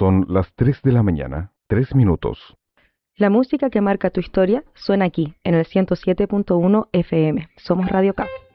Son las 3 de la mañana, 3 minutos. La música que marca tu historia suena aquí, en el 107.1 FM. Somos Radio Cap.